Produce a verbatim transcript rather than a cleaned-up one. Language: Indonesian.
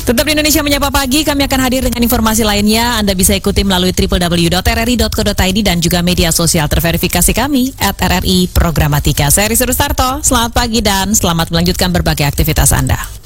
Tetap di Indonesia Menyapa Pagi, kami akan hadir dengan informasi lainnya. Anda bisa ikuti melalui w w w dot r r i dot co dot i d dan juga media sosial terverifikasi kami at R R I Programatika. Saya Risa Rustarto, selamat pagi dan selamat melanjutkan berbagai aktivitas Anda.